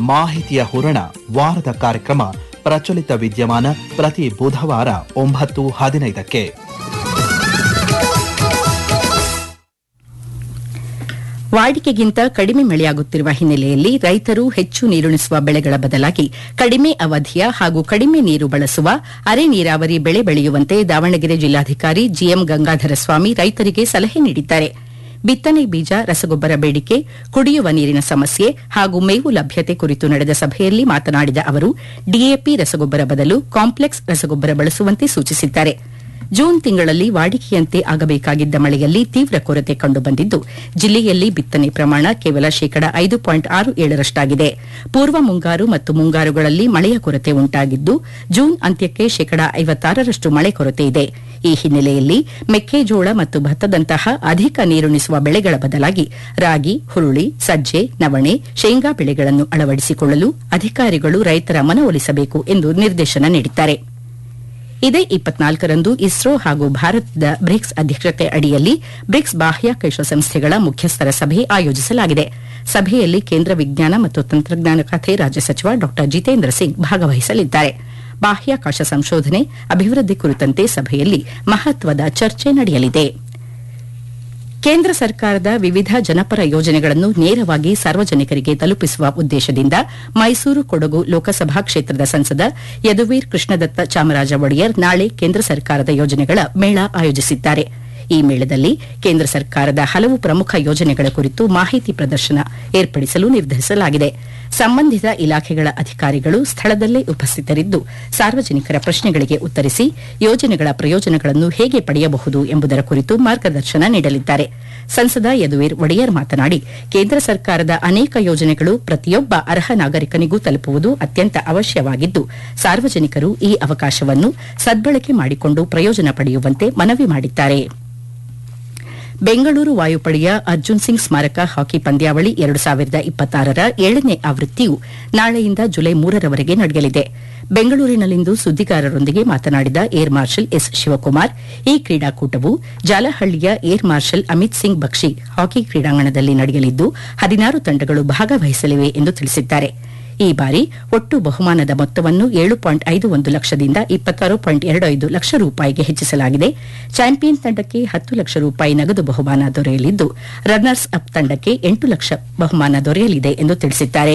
ಮಾಹಿತಿಯ ಹೂರಣ ವಾರದ ಕಾರ್ಯಕ್ರಮ ಪ್ರಚಲಿತ ವಿದ್ಯಮಾನ ಪ್ರತಿ ಬುಧವಾರ 9:15ಕ್ಕೆ. ವಾಡಿಕೆಗಿಂತ ಕಡಿಮೆ ಮಳೆಯಾಗುತ್ತಿರುವ ಹಿನ್ನೆಲೆಯಲ್ಲಿ ರೈತರು ಹೆಚ್ಚು ನೀರುಣಿಸುವ ಬೆಳೆಗಳ ಬದಲಾಗಿ ಕಡಿಮೆ ಅವಧಿಯ ಹಾಗೂ ಕಡಿಮೆ ನೀರು ಬಳಸುವ ಅರೆ ನೀರಾವರಿ ಬೆಳೆ ಬೆಳೆಯುವಂತೆ ದಾವಣಗೆರೆ ಜಿಲ್ಲಾಧಿಕಾರಿ ಜಿಎಂ ಗಂಗಾಧರ ಸ್ವಾಮಿ ರೈತರಿಗೆ ಸಲಹೆ ನೀಡಿದ್ದಾರೆ. ಬಿತ್ತನೆ ಬೀಜ, ರಸಗೊಬ್ಬರ ಬೇಡಿಕೆ, ಕುಡಿಯುವ ನೀರಿನ ಸಮಸ್ಯೆ ಹಾಗೂ ಮೇವು ಲಭ್ಯತೆ ಕುರಿತು ನಡೆದ ಸಭೆಯಲ್ಲಿ ಮಾತನಾಡಿದ ಅವರು ಡಿಎಪಿ ರಸಗೊಬ್ಬರ ಬದಲು ಕಾಂಪ್ಲೆಕ್ಸ್ ರಸಗೊಬ್ಬರ ಬಳಸುವಂತೆ ಸೂಚಿಸಿದ್ದಾರೆ. ಜೂನ್ ತಿಂಗಳಲ್ಲಿ ವಾಡಿಕೆಯಂತೆ ಆಗಬೇಕಾಗಿದ್ದ ಮಳೆಯಲ್ಲಿ ತೀವ್ರ ಕೊರತೆ ಕಂಡುಬಂದಿದ್ದು ಜಿಲ್ಲೆಯಲ್ಲಿ ಬಿತ್ತನೆ ಪ್ರಮಾಣ ಕೇವಲ 5.67% ಪೂರ್ವ ಮುಂಗಾರು ಮತ್ತು ಮುಂಗಾರುಗಳಲ್ಲಿ ಮಳೆಯ ಕೊರತೆ ಉಂಟಾಗಿದ್ದು ಜೂನ್ ಅಂತ್ಯಕ್ಕೆ 56% ಮಳೆ ಕೊರತೆ ಇದೆ. ಈ ಹಿನ್ನೆಲೆಯಲ್ಲಿ ಮೆಕ್ಕೆಜೋಳ ಮತ್ತು ಭತ್ತದಂತಹ ಅಧಿಕ ನೀರುಣಿಸುವ ಬೆಳೆಗಳ ಬದಲಾಗಿ ರಾಗಿ, ಹುರುಳಿ, ಸಜ್ಜೆ, ನವಣೆ, ಶೇಂಗಾ ಬೆಳೆಗಳನ್ನು ಅಳವಡಿಸಿಕೊಳ್ಳಲು ಅಧಿಕಾರಿಗಳು ರೈತರ ಮನವೊಲಿಸಬೇಕು ಎಂದು ನಿರ್ದೇಶನ ನೀಡಿದ್ದಾರೆ. ಇದೇ 24ರಂದು ಇಸ್ರೋ ಹಾಗೂ ಭಾರತದ ಬ್ರಿಕ್ಸ್ ಅಧ್ಯಕ್ಷತೆ ಅಡಿಯಲ್ಲಿ ಬ್ರಿಕ್ಸ್ ಬಾಹ್ಯಾಕಾಶ ಸಂಸ್ಥೆಗಳ ಮುಖ್ಯಸ್ಥರ ಸಭೆ ಆಯೋಜಿಸಲಾಗಿದೆ. ಸಭೆಯಲ್ಲಿ ಕೇಂದ್ರ ವಿಜ್ಞಾನ ಮತ್ತು ತಂತ್ರಜ್ಞಾನ ಖಾತೆ ರಾಜ್ಯ ಸಚಿವ ಡಾ ಜಿತೇಂದ್ರ ಸಿಂಗ್ ಭಾಗವಹಿಸಲಿದ್ದಾರೆ. ಬಾಹ್ಯಾಕಾಶ ಸಂಶೋಧನೆ, ಅಭಿವೃದ್ಧಿ ಕುರಿತಂತೆ ಸಭೆಯಲ್ಲಿ ಮಹತ್ವದ ಚರ್ಚೆ ನಡೆಯಲಿದೆ. ಕೇಂದ್ರ ಸರ್ಕಾರದ ವಿವಿಧ ಜನಪರ ಯೋಜನೆಗಳನ್ನು ನೇರವಾಗಿ ಸಾರ್ವಜನಿಕರಿಗೆ ತಲುಪಿಸುವ ಉದ್ದೇಶದಿಂದ ಮೈಸೂರು ಕೊಡಗು ಲೋಕಸಭಾ ಕ್ಷೇತ್ರದ ಸಂಸದ ಯದುವೀರ್ ಕೃಷ್ಣದತ್ತ ಚಾಮರಾಜ ಒಡೆಯರ್ ನಾಳೆ ಕೇಂದ್ರ ಸರ್ಕಾರದ ಯೋಜನೆಗಳ ಮೇಳ ಆಯೋಜಿಸಿದ್ದಾರೆ. ಈ ಮೇಳದಲ್ಲಿ ಕೇಂದ್ರ ಸರ್ಕಾರದ ಹಲವು ಪ್ರಮುಖ ಯೋಜನೆಗಳ ಕುರಿತು ಮಾಹಿತಿ ಪ್ರದರ್ಶನ ಏರ್ಪಡಿಸಲು ನಿರ್ಧರಿಸಲಾಗಿದೆ. ಸಂಬಂಧಿತ ಇಲಾಖೆಗಳ ಅಧಿಕಾರಿಗಳು ಸ್ಥಳದಲ್ಲೇ ಉಪಸ್ಥಿತರಿದ್ದು ಸಾರ್ವಜನಿಕರ ಪ್ರಶ್ನೆಗಳಿಗೆ ಉತ್ತರಿಸಿ ಯೋಜನೆಗಳ ಪ್ರಯೋಜನಗಳನ್ನು ಹೇಗೆ ಪಡೆಯಬಹುದು ಎಂಬುದರ ಕುರಿತು ಮಾರ್ಗದರ್ಶನ ನೀಡಲಿದ್ದಾರೆ. ಸಂಸದ ಯದುವೀರ್ ಒಡೆಯರ್ ಮಾತನಾಡಿ, ಕೇಂದ್ರ ಸರ್ಕಾರದ ಅನೇಕ ಯೋಜನೆಗಳು ಪ್ರತಿಯೊಬ್ಬ ಅರ್ಹ ನಾಗರಿಕನಿಗೂ ತಲುಪುವುದು ಅತ್ಯಂತ ಅವಶ್ಯವಾಗಿದ್ದು ಸಾರ್ವಜನಿಕರು ಈ ಅವಕಾಶವನ್ನು ಸದ್ಬಳಕೆ ಮಾಡಿಕೊಂಡು ಪ್ರಯೋಜನ ಪಡೆಯುವಂತೆ ಮನವಿ ಮಾಡಿದ್ದಾರೆ. ಬೆಂಗಳೂರು ವಾಯುಪಡೆಯ ಅರ್ಜುನ್ ಸಿಂಗ್ ಸ್ಮಾರಕ ಹಾಕಿ ಪಂದ್ಯಾವಳಿ 2026ರ 7ನೇ ಆವೃತ್ತಿಯು ನಾಳೆಯಿಂದ ಜುಲೈ 3ರವರೆಗೆ ನಡೆಯಲಿದೆ. ಬೆಂಗಳೂರಿನಲ್ಲಿಂದು ಸುದ್ದಿಗಾರರೊಂದಿಗೆ ಮಾತನಾಡಿದ ಏರ್ ಮಾರ್ಷಲ್ ಎಸ್ ಶಿವಕುಮಾರ್, ಈ ಕ್ರೀಡಾಕೂಟವು ಜಾಲಹಳ್ಳಿಯ ಏರ್ ಮಾರ್ಷಲ್ ಅಮಿತ್ ಸಿಂಗ್ ಬಕ್ಷಿ ಹಾಕಿ ಕ್ರೀಡಾಂಗಣದಲ್ಲಿ ನಡೆಯಲಿದ್ದು 16 ತಂಡಗಳು ಭಾಗವಹಿಸಲಿವೆ ಎಂದು ತಿಳಿಸಿದ್ದಾರೆ. ಈ ಬಾರಿ ಒಟ್ಟು ಬಹುಮಾನದ ಮೊತ್ತವನ್ನು 7.51 ಲಕ್ಷದಿಂದ 26.25 ಲಕ್ಷ ರೂಪಾಯಿಗೆ ಹೆಚ್ಚಿಸಲಾಗಿದೆ. ಚಾಂಪಿಯನ್ ತಂಡಕ್ಕೆ 10 ಲಕ್ಷ ರೂಪಾಯಿ ನಗದು ಬಹುಮಾನ ದೊರೆಯಲಿದ್ದು ರನ್ನರ್ಸ್ ಅಪ್ ತಂಡಕ್ಕೆ 8 ಲಕ್ಷ ಬಹುಮಾನ ದೊರೆಯಲಿದೆ ಎಂದು ತಿಳಿಸಿದ್ದಾರೆ.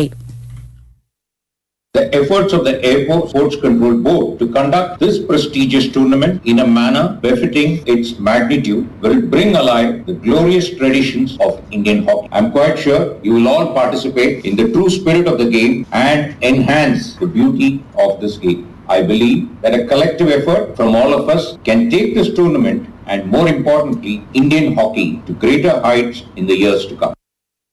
The efforts of the Airport Sports Control Board to conduct this prestigious tournament in a manner befitting its magnitude will bring alive the glorious traditions of Indian hockey. I'm quite sure you will all participate in the true spirit of the game and enhance the beauty of this game. I believe that a collective effort from all of us can take this tournament and, more importantly, Indian hockey to greater heights in the years to come.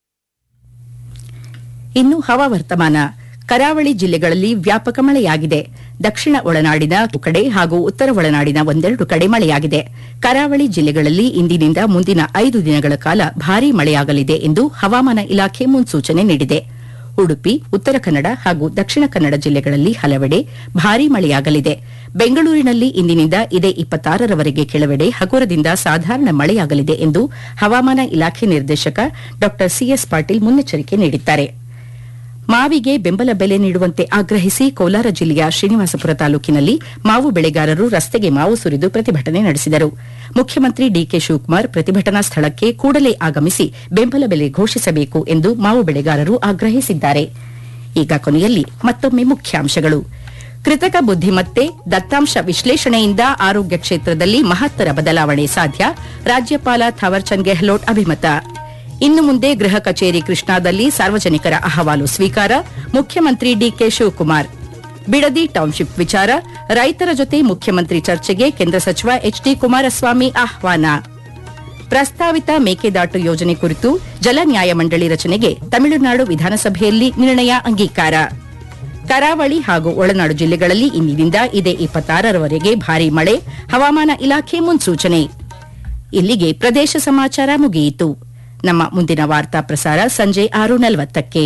ಇನ್ನು ಹವಾವರ್ತಮಾನ. ಕರಾವಳಿ ಜಿಲ್ಲೆಗಳಲ್ಲಿ ವ್ಯಾಪಕ ಮಳೆಯಾಗಿದೆ. ದಕ್ಷಿಣ ಒಳನಾಡಿನ ಕಡೆ ಹಾಗೂ ಉತ್ತರ ಒಳನಾಡಿನ ಒಂದೆರಡು ಕಡೆ ಮಳೆಯಾಗಿದೆ. ಕರಾವಳಿ ಜಿಲ್ಲೆಗಳಲ್ಲಿ ಇಂದಿನಿಂದ ಮುಂದಿನ 5 ದಿನಗಳ ಕಾಲ ಭಾರೀ ಮಳೆಯಾಗಲಿದೆ ಎಂದು ಹವಾಮಾನ ಇಲಾಖೆ ಮುನ್ಸೂಚನೆ ನೀಡಿದೆ. ಉಡುಪಿ, ಉತ್ತರ ಕನ್ನಡ ಹಾಗೂ ದಕ್ಷಿಣ ಕನ್ನಡ ಜಿಲ್ಲೆಗಳಲ್ಲಿ ಹಲವೆಡೆ ಭಾರೀ ಮಳೆಯಾಗಲಿದೆ. ಬೆಂಗಳೂರಿನಲ್ಲಿ ಇಂದಿನಿಂದ ಇದೇ 26ರವರೆಗೆ ಕೆಲವೆಡೆ ಹಗುರದಿಂದ ಸಾಧಾರಣ ಮಳೆಯಾಗಲಿದೆ ಎಂದು ಹವಾಮಾನ ಇಲಾಖೆ ನಿರ್ದೇಶಕ ಡಾ ಸಿಎಸ್ ಪಾಟೀಲ್ ಮುನ್ನೆಚ್ಚರಿಕೆ ನೀಡಿದ್ದಾರೆ. ಮಾವಿಗೆ ಬೆಂಬಲ ಬೆಲೆ ನೀಡುವಂತೆ ಆಗ್ರಹಿಸಿ ಕೋಲಾರ ಜಿಲ್ಲೆಯ ಶ್ರೀನಿವಾಸಪುರ ತಾಲೂಕಿನಲ್ಲಿ ಮಾವು ಬೆಳೆಗಾರರು ರಸ್ತೆಗೆ ಮಾವು ಸುರಿದು ಪ್ರತಿಭಟನೆ ನಡೆಸಿದರು. ಮುಖ್ಯಮಂತ್ರಿ ಡಿಕೆ ಶಿವಕುಮಾರ್ ಪ್ರತಿಭಟನಾ ಸ್ಥಳಕ್ಕೆ ಕೂಡಲೇ ಆಗಮಿಸಿ ಬೆಂಬಲ ಬೆಲೆ ಘೋಷಿಸಬೇಕು ಎಂದು ಮಾವು ಬೆಳೆಗಾರರು ಆಗ್ರಹಿಸಿದ್ದಾರೆ. ಈಗ ಕೊನೆಯಲ್ಲಿ ಮತ್ತೊಮ್ಮೆ ಮುಖ್ಯಾಂಶಗಳು. ಕೃತಕ ಬುದ್ದಿಮತ್ತೆ, ದತ್ತಾಂಶ ವಿಶ್ಲೇಷಣೆಯಿಂದ ಆರೋಗ್ಯ ಕ್ಷೇತ್ರದಲ್ಲಿ ಮಹತ್ತರ ಬದಲಾವಣೆ ಸಾಧ್ಯ, ರಾಜ್ಯಪಾಲ ಥಾವರ್ಚಂದ್ ಗೆಹ್ಲೋಟ್ ಅಭಿಮತ. ಇನ್ನು ಮುಂದೆ ಗೃಹ ಕಚೇರಿ ಕೃಷ್ಣಾದಲ್ಲಿ ಸಾರ್ವಜನಿಕರ ಅಹವಾಲು ಸ್ವೀಕಾರ, ಮುಖ್ಯಮಂತ್ರಿ ಡಿಕೆ ಶಿವಕುಮಾರ್. ಬಿಡದಿ ಟೌನ್ಶಿಪ್ ವಿಚಾರ, ರೈತರ ಜೊತೆ ಮುಖ್ಯಮಂತ್ರಿ ಚರ್ಚೆಗೆ ಕೇಂದ್ರ ಸಚಿವ ಎಚ್ಡಿ ಕುಮಾರಸ್ವಾಮಿ ಆಹ್ವಾನ. ಪ್ರಸ್ತಾವಿತ ಮೇಕೆದಾಟು ಯೋಜನೆ ಕುರಿತು ಜಲ ನ್ಯಾಯಮಂಡಳಿ ರಚನೆಗೆ ತಮಿಳುನಾಡು ವಿಧಾನಸಭೆಯಲ್ಲಿ ನಿರ್ಣಯ ಅಂಗೀಕಾರ. ಕರಾವಳಿ ಹಾಗೂ ಒಳನಾಡು ಜಿಲ್ಲೆಗಳಲ್ಲಿ ಇಂದಿನಿಂದ ಇದೇ 26ರವರೆಗೆ ಭಾರೀ ಮಳೆ, ಹವಾಮಾನ ಇಲಾಖೆ ಮುನ್ಸೂಚನೆ. ಇಲ್ಲಿಗೆ ಪ್ರದೇಶ ಸಮಾಚಾರ ಮುಗಿಯಿತು. ನಮ್ಮ ಮುಂದಿನ ವಾರ್ತಾ ಪ್ರಸಾರ ಸಂಜೆ 6:40ಕ್ಕೆ.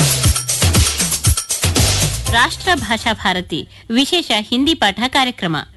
ರಾಷ್ಟ್ರ ಭಾಷಾ ಭಾರತಿ ವಿಶೇಷ ಹಿಂದಿ ಪಾಠ ಕಾರ್ಯಕ್ರಮ.